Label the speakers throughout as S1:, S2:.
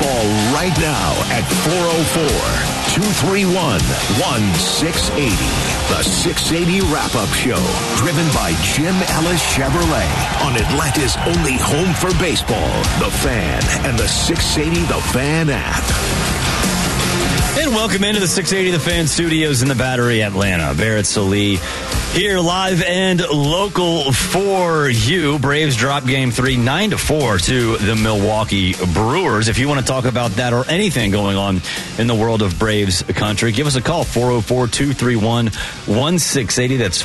S1: baseball right now at 404-231-1680. The 680 Wrap-Up Show, driven by Jim Ellis Chevrolet on Atlanta's only home for baseball, The Fan, and the 680 The Fan app.
S2: And welcome into the 680 The Fan studios in the Battery, Atlanta. Barrett Sallee here live and local for you. Braves drop game 3, 9-4 to the Milwaukee Brewers. If you want to talk about that or anything going on in the world of Braves country, give us a call, 404-231-1680. That's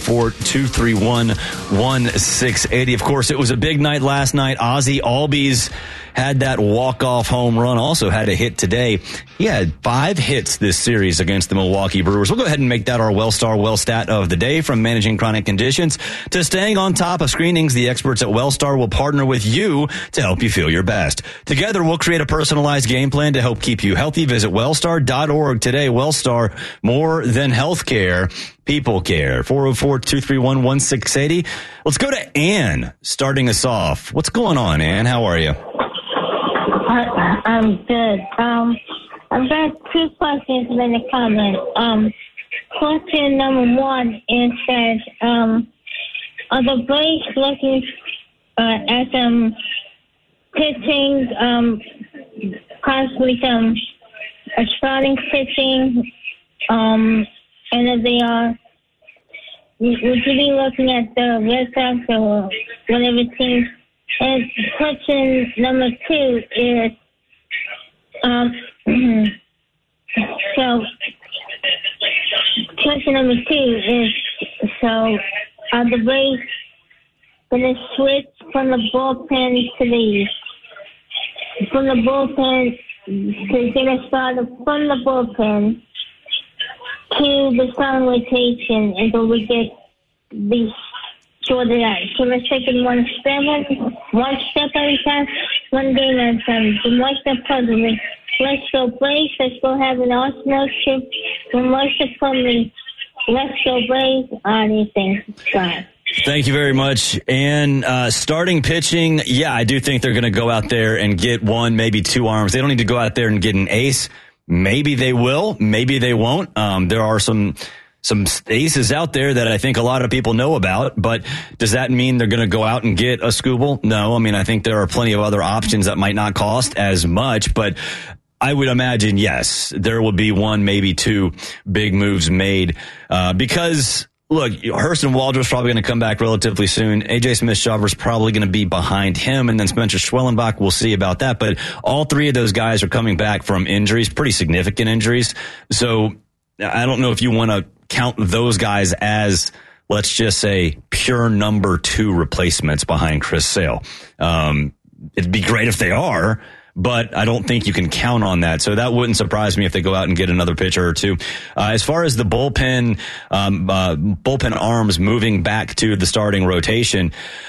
S2: 404-231-1680. Of course, it was a big night last night. Ozzie Albies had that walk-off home run, also had a hit today. He had 5 hits this series against the Milwaukee Brewers. We'll go ahead and make that our Wellstar Wellstat of the day. From managing chronic conditions to staying on top of screenings, the experts at Wellstar will partner with you to help you feel your best. Together, we'll create a personalized game plan to help keep you healthy. Visit wellstar.org today. Wellstar, more than healthcare. People care. 404-231-1680. Let's go to Ann starting us off. What's going on, Ann? How are you?
S3: I'm good. I've got 2 questions and then a comment. Question number 1 is that are the Braves looking at some pitching, possibly some starting pitching, and if they are, would you be looking at the Red Sox or whatever team? And question number 2 is, question number 2 is, so are the Braves going to switch from the bullpen to start from the bullpen to the starting rotation until we get these sorted out? So let's take it one step at a time, one game at a time. The most puzzling. Let's go Braves. Let's go have an Arsenal trip. The most puzzling. Let's go Braves. Anything. Bye.
S2: Thank you very much. And starting pitching, yeah, I do think they're going to go out there and get 1, maybe 2 arms. They don't need to go out there and get an ace. Maybe they will. Maybe they won't. There are some aces out there that I think a lot of people know about, but does that mean they're going to go out and get a Skubal? No. I mean, I think there are plenty of other options that might not cost as much, but I would imagine, yes, there will be 1, maybe 2 big moves made, because look, Hurston Waldrop's probably going to come back relatively soon. AJ Smith-Shawver's probably going to be behind him, and then Spencer Schwellenbach, we'll see about that, but all 3 of those guys are coming back from injuries, pretty significant injuries. So I don't know if you want to count those guys as, let's just say, pure number 2 replacements behind Chris Sale. It'd be great if they are, but I don't think you can count on that. So that wouldn't surprise me if they go out and get another pitcher or 2. As far as the bullpen arms moving back to the starting rotation,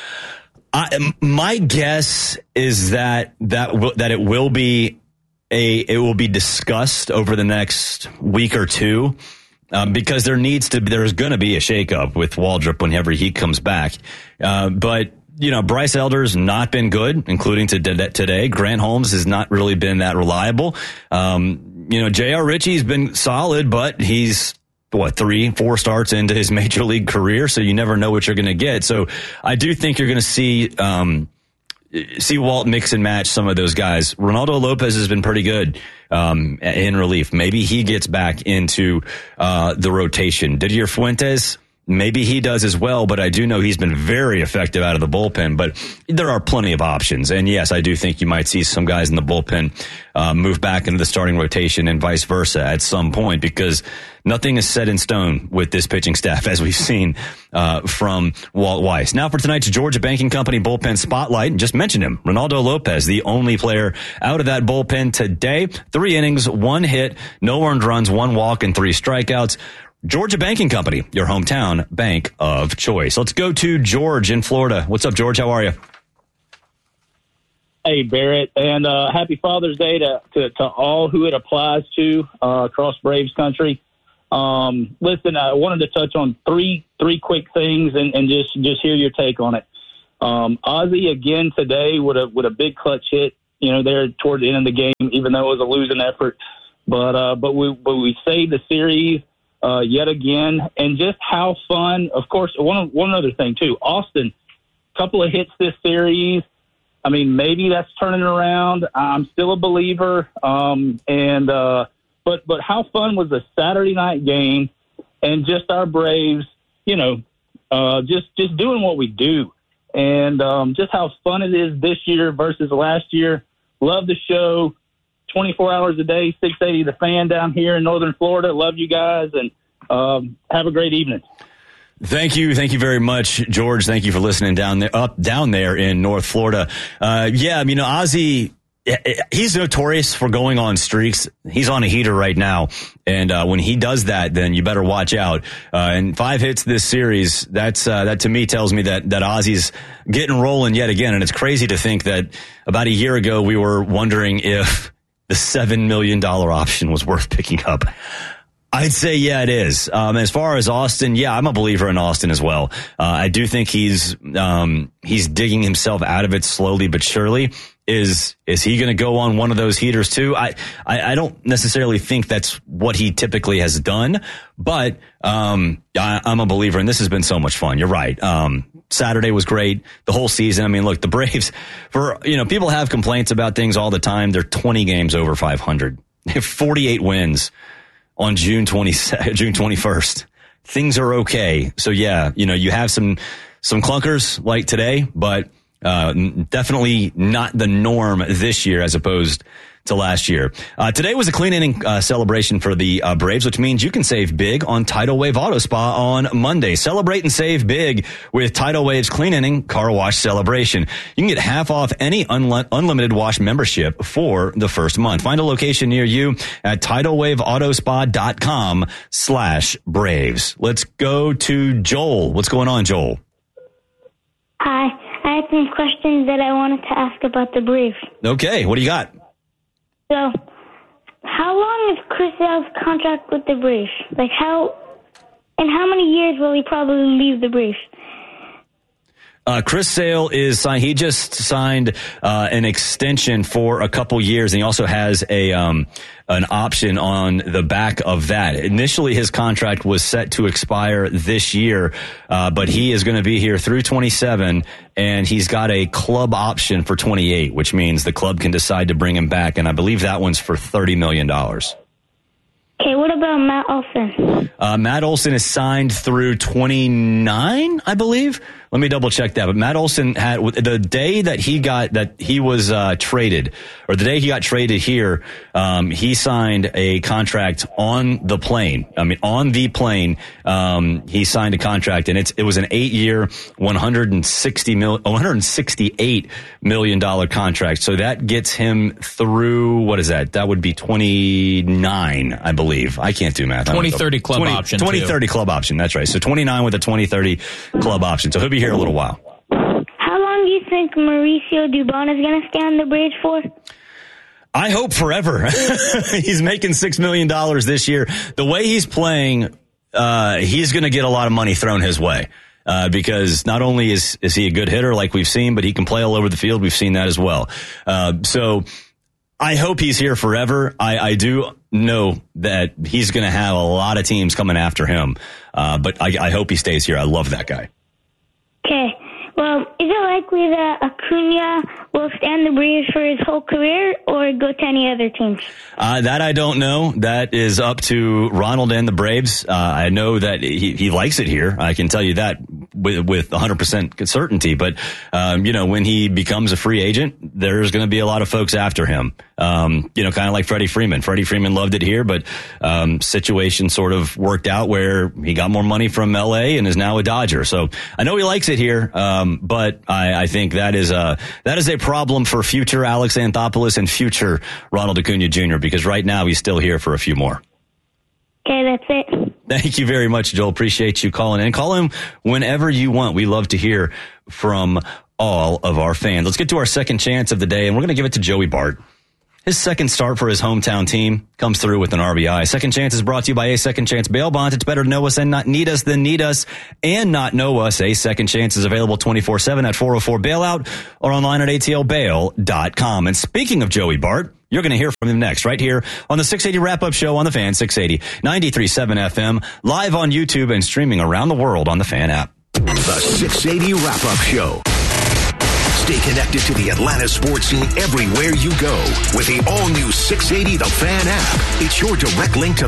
S2: my guess is that it will be discussed over the next week or 2. Because there's going to be a shakeup with Waldrop whenever he comes back. But, Bryce Elder's not been good, including today. Grant Holmes has not really been that reliable. J.R. Ritchie's been solid, but he's 3-4 starts into his major league career. So you never know what you're going to get. So I do think you're going to see Walt mix and match some of those guys. Ronaldo Lopez has been pretty good in relief. Maybe he gets back into the rotation. Didier Fuentes, maybe he does as well, but I do know he's been very effective out of the bullpen. But there are plenty of options. And yes, I do think you might see some guys in the bullpen move back into the starting rotation and vice versa at some point, because nothing is set in stone with this pitching staff, as we've seen from Walt Weiss. Now for tonight's Georgia Banking Company Bullpen Spotlight, just mentioned him, Ronaldo Lopez, the only player out of that bullpen today. 3 innings, 1 hit, no earned runs, 1 walk, and 3 strikeouts. Georgia Banking Company, your hometown bank of choice. Let's go to George in Florida. What's up, George? How are you?
S4: Hey, Barrett, and happy Father's Day to all who it applies to across Braves country. Listen, I wanted to touch on three quick things and just hear your take on it. Ozzie again today with a big clutch hit, there toward the end of the game, even though it was a losing effort. But we saved the series yet again, and just how fun. Of course, one other thing too, Austin, couple of hits this series. I mean, maybe that's turning around. I'm still a believer. But how fun was the Saturday night game, and just our Braves, just doing what we do, and just how fun it is this year versus last year. Love the show. 24 hours a day, 680 The Fan down here in Northern Florida. Love you guys, and have a great evening.
S2: Thank you very much, George. Thank you for listening down there in North Florida. Ozzie, he's notorious for going on streaks. He's on a heater right now, and when he does that, then you better watch out. And 5 hits this series, that to me tells me that Ozzie's getting rolling yet again. And it's crazy to think that about a year ago we were wondering if the $7 million option was worth picking up. I'd say, yeah, it is. As far as Austin, yeah, I'm a believer in Austin as well. I do think he's digging himself out of it slowly but surely. Is he going to go on one of those heaters too? I don't necessarily think that's what he typically has done, but I'm a believer, and this has been so much fun. You're right. Saturday was great. The whole season. I mean, look, the Braves, people have complaints about things all the time. They're 20 games over 500. They have 48 wins on June 21st. Things are okay. So yeah, you have some clunkers like today, but definitely not the norm this year as opposed to last year. Today was a clean inning celebration for the Braves, which means you can save big on Tidal Wave Auto Spa on Monday. Celebrate and save big with Tidal Wave's clean inning car wash celebration. You can get half off any unlimited wash membership for the first month. Find a location near you at TidalWaveAutoSpa.com/Braves. Let's go to Joel. What's going on, Joel?
S3: Hi. I have some questions that I wanted to ask about the Braves.
S2: Okay, what do you got?
S3: So, how long is Chris Sale's contract with the Braves? How many years will he probably leave the Braves?
S2: Chris Sale is signed. He just signed an extension for a couple years, and he also has an option on the back of that. Initially, his contract was set to expire this year, but he is going to be here through 27, and he's got a club option for 28, which means the club can decide to bring him back, and I believe that one's for $30 million.
S3: Okay, what about Matt Olson?
S2: Matt Olson is signed through 29, I believe. Let me double check that. But Matt Olson had the day that he was traded, or the day he got traded here, he signed a contract on the plane. He signed a contract, and it was an 8-year, $168 million contract. So that gets him through, what is that? That would be 29, I believe. I can't do math.
S5: 2030 club option.
S2: 2030 club option. That's right. So 29 with a 2030 club option. So he'll be here a little while.
S3: How long do you think Mauricio Dubon is going to stay on the Braves for?
S2: I hope forever. He's making $6 million this year. The way he's playing, he's going to get a lot of money thrown his way. Because not only is he a good hitter like we've seen, but he can play all over the field. We've seen that as well. So I hope he's here forever. I do know that he's going to have a lot of teams coming after him. But I hope he stays here. I love that guy.
S3: Okay. Well, is it likely that Acuna will stay on the Braves for his whole career or go to any other teams?
S2: That I don't know. That is up to Ronald and the Braves. I know that he likes it here. I can tell you that with 100% certainty. But, when he becomes a free agent, there's going to be a lot of folks after him. Kind of like Freddie Freeman. Freddie Freeman loved it here, but situation sort of worked out where he got more money from L.A. and is now a Dodger. So I know he likes it here, but I think that is a problem for future Alex Anthopoulos and future Ronald Acuna Jr. because right now he's still here for a few more.
S3: Okay, that's it.
S2: Thank you very much, Joel. Appreciate you calling in. Call him whenever you want. We love to hear from all of our fans. Let's get to our second chance of the day, and we're going to give it to Joey Bart. His second start for his hometown team comes through with an RBI. Second Chance is brought to you by A Second Chance Bail Bonds. It's better to know us and not need us than need us and not know us. A Second Chance is available 24/7 at 404 Bailout or online at atlbail.com. And speaking of Joey Bart, you're going to hear from him next, right here on the 680 Wrap-Up Show on the Fan, 680, 93.7 FM, live on YouTube and streaming around the world on the Fan app.
S1: The 680 Wrap-Up Show. Stay connected to the Atlanta sports scene everywhere you go with the all-new 680 The Fan app. It's your direct link to